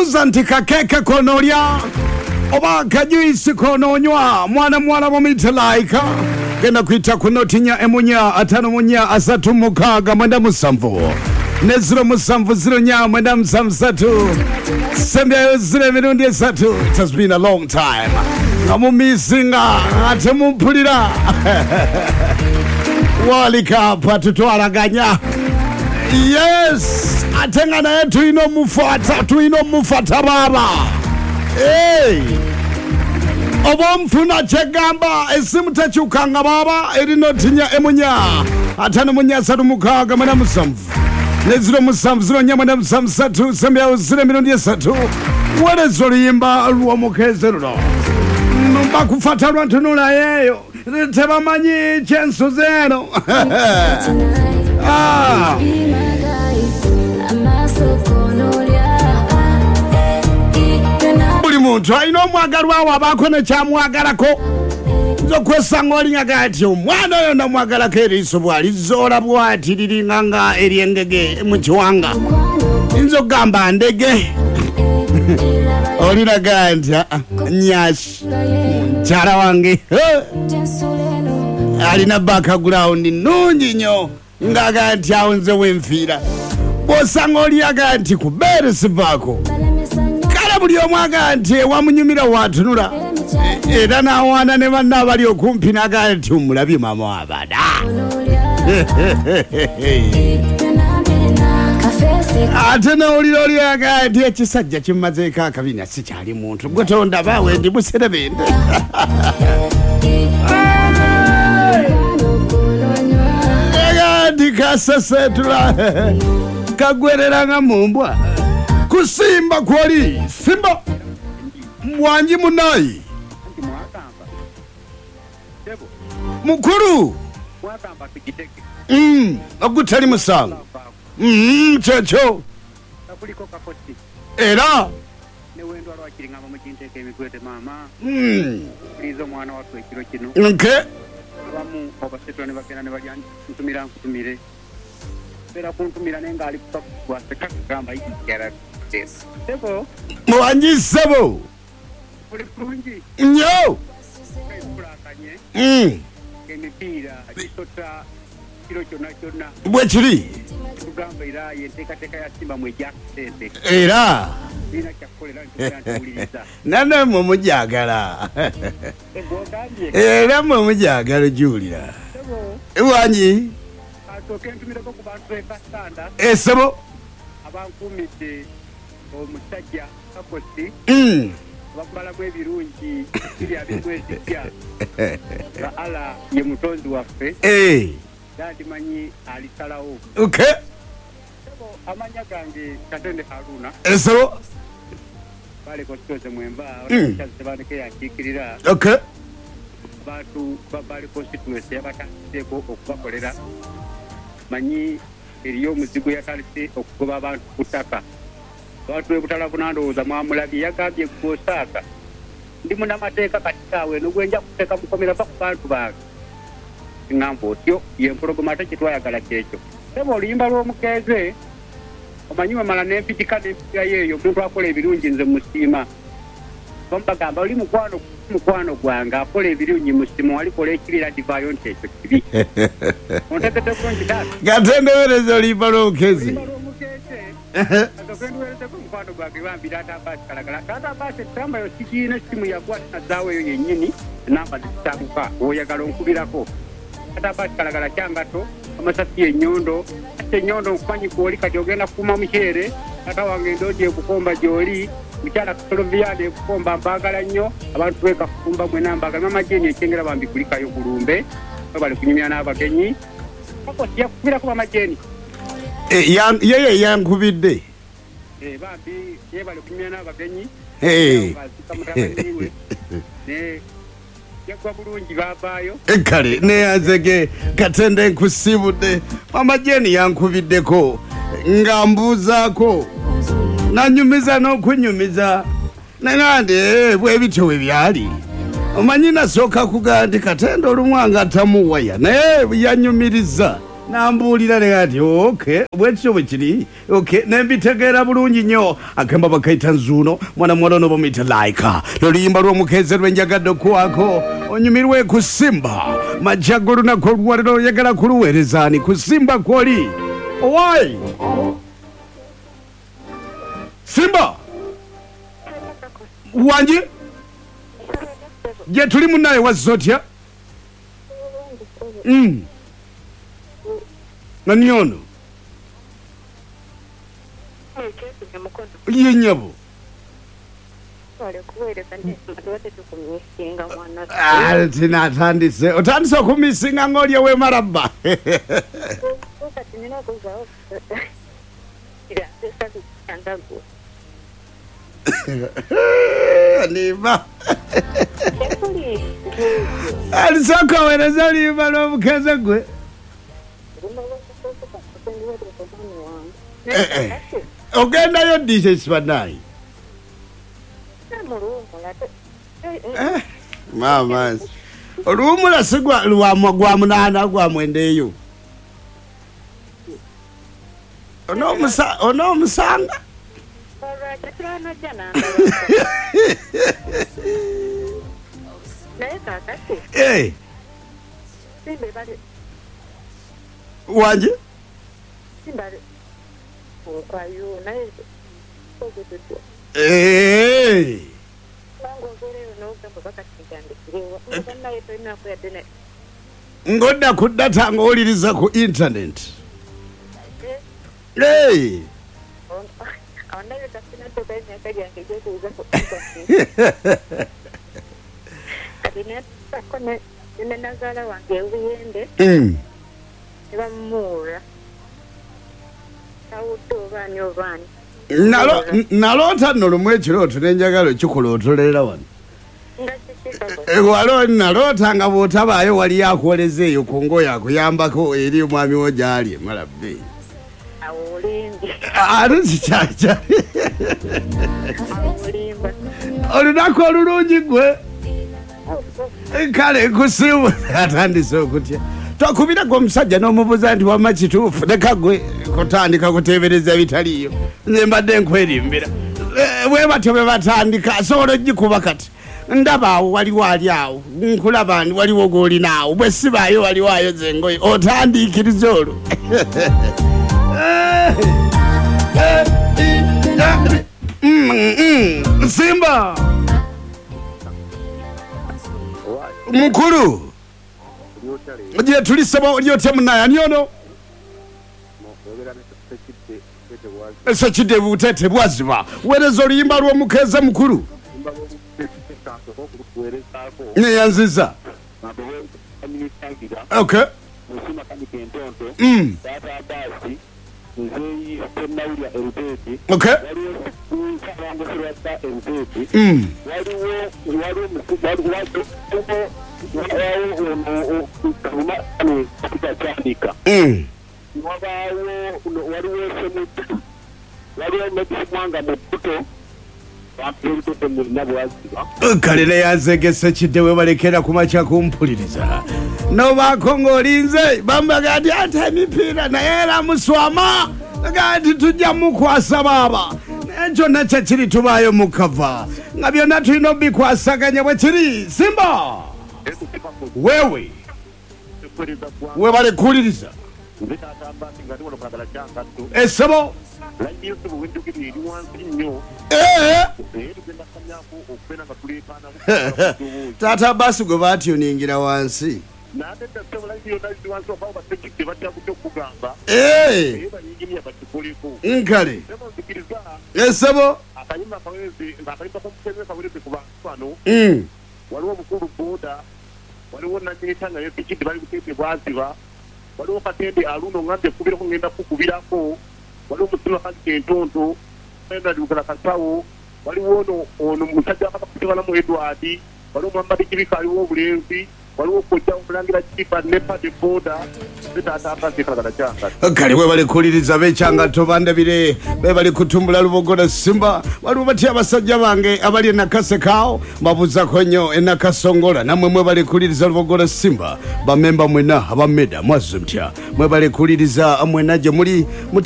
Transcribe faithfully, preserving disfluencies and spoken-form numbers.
Buza nti kakeke konolya oba kajuisi kononywa mwana mwana mu mitalaika genda kwita kunotinya emunya atano munya asatu mukaga mwenda musanvu ne zero musanvu zero nya mwenda musamsatu sembya zero mirundi esatu. It has been a long time ngamu misinga ate mumpulira walika patutwaraganya. Yes, atenga na yetu ino mufata tu ino mufata baba. Hey, obo mfuna chegamba esimu techukanga baba erino tinya emunya atano munya satu mukaga mwenda musamvu ne zero musamvu zero nya mwenda musamsatu sembya zero mirundi esatu. Wale zolimba luwa mukezero numba kufata lwantu nula yeyo teba manyi chenso zero. Ah, buli muntu alina omwagalwa we abaako nekyamwagalako. Nzo kwesanga olinyaga ati omwana oyo ndamwagalako eriiso bwalizoola bwati liringanga eryengege mu kiwanga. Nzo gamba ndege olinaga nti nyashi mukyala wange alina background nnungi nnyo ngaga nti awo nze wenfiira. Bw'osanga oliyaga nti ku beere sivaako kale buli omu aga nti ewamunyumira watunula era n'awaana ne banna abali okumpi naga nti omulabye maama wabada. Ate n'owulira oliyaga nti ekisajja kimazeeko akabina sikyali muntu gwe tondaba wendi buserebende. Ega kasesetula kagwereranga mumbwa kusimba kwali simba mwanji munayi mukuru mm agutali musango mm checho era newendo alwakiringa mu kinteke emikwete mama mm lizo mwana watwe kiro kino okay bamu obasetwa ne bagenda ne balya ntumira nkutumire era kuntumira nenga ali kwa seka gamba ikera yes sebo mwanji sebo kuli kurungi nyo kulakanye mm emipira kisota kiro kyona kyona bwe kiri kugamba ira yenteka teka ya simba mweja sente era ina kyakolera ntuliriza nana mu mujagala sebo ndambye era mu mujagala julira sebo wanji atoke ntumira ko kubantu ekasanda esebo abankumite omusajja kakosi mm bakubala mwe birungi bili abikwezi kya la ala ye mutonzi waffe eh dadi manyi alisalawo okay sebo amanya gange Katende Haruna esebo bale ko tose mwemba Mm. cyazebane yakikirira okay batu babali constituency yabatandise ko okubakolera manyi eriyo muzigo yatalise okugoba abantu kutaka abantu ebutala bunandoza mwamulabi yagambye kosaka ndi munamateeka katikawe nogwenja kuteka mukomera pa kubantu bange ngambo tyo ye programa tekitwayagala kyekyo sebo oluyimba lw'omukeze omanyiwe mala n'empitika n'empika yeeyo omuntu akola ebirungi nze musiima bambagamba oli mukwano mukwano gwange akola ebirungi musiima walikola ekirira divaayo nti ekyo kibi ontekete bulungi taata gatendewereza oluyimba lw'omukezi oluyimba lw'omukeze atokwenduwerezeko mukwano gwange bambira ate abaasi kalagala taata abaasi ekitamba yo sikiina essimu yagwa nazaawo eyo yennyini enamba zikitabuka oyagala onkubirako ate abaasi kalagala kyangato amasasi enyondo ate enyondo nkumanyi kwoli kati ogenda kukuma mukyere ata wange ndoji ekukomba gyoli mukyala Soloviane ekukomba mbagala nnyo abantu bekafumba mwena mbagala mamajeni ekyengera bambigulikayo kulumbe bali kunyumya n'abagenyi akosi yakubirako bamajeni yeye yankubidde eh bambi ye bali kunyumya n'abagenyi eh ne yakwa bulungi babaayo ekale neyanzege Katende nkusibudde amajeni yankubiddeko ngambuzaako nanyumiza n'okunyumiza nangande bwe bityo we byali omanyi nasooka kugaa nti Katende olumwanga tamuwaya naye yanyumiriza Nambuulira ne ati okay bwekityo bwe kiri okay nembitegeera bulungi nnyo akemba bakaita nzuuno mwana muwala ono bamuyita laika loluyimba lw'omukeeze lwenjagadde okuwaako onyumirwe ku Simba majja g'olunaku olwaliro oyagala kuluweerezaani ku Simba kwoli owaayi Simba wangi gye tuli munnaye wazza otya mm. Nani ono ye nyabo tina atandise otandise okumisinga ng'olya wemarabba Niba alisokowereza limba n'omukeze gwe ogendayo dise ekibanayi mama oluwumula si gwa munaana gwa mwendeeyo onoomusanga wanje Eh. Ngodda ku data ng'owuliriza ku internet. Eh. Mm. Nalo nalota nno lumu ekirooto n'enjagala ekikulootolera wano walo nalota nga bw'otabaayo wali akwoleza eyo ku ngoye akuyambako eri omwami wo gy'ali emalabbe ate kikyakyali olunaku olulungi gwe kale kusimu atandise okutya twakubirako omusajja n'omubuuza nti wama kituufu leka gwe kutandika kuteebereza ebitaliyo nze mbadde nkwerimbira bwe batyo bwe batandika asobola ogikuba kati ndaba awo waliwo ali awo nkulaba ndi waliwo gw'olinaawo bwe sibaayo waliwayo zengoye otandiikiriza olwo Simba mukulu gye tulisaba lyotya munaye ani ono Sekidde Butete bwaziba weereza oluyimba lw'omukeeze mukulu neyanziza okay mm. Okay. Mm. Mm. Kale neyanzegese kidde we balekera kumakya kumpuliriza nobaako ng'olinze bambaga nti ate emipiira naye era muswama gati tujja mukwasa baaba ekyo nakyo kiri tubaayo mukava nga byonna tulina obikwasaganya bwe kiri Simba wewe webale kuwuliriza essebo taata basi gwe batyuningira wansi nkale essebo waliwo omukulu booda waliwo nakinitanga yotikidde bali kuteete bwaziba waliwo katende aluno ngambye kubirako ngenda kukubirako waliwo omusima kandi kentonto enda lugala kasawo waliwo ono ono musajja akakutibalamu Edward waliwo Muhammad Kibika aliwo obulenzi waliwo kujja okulangira kipa ne padi boda bitaatambase kalagala kyanga kale we bali kuwuliriza b'ekyanga tobandabire be bali kutumbula Lubogola Simba waliwo batya abasajja bange abali enakase kawo mbabuzako nnyo enakasongola namwe mwe bali kuwuliriza Lubogola Simba bamemba mwena abameda mwazo mtya mwe bali kuwuliriza mwena gye muli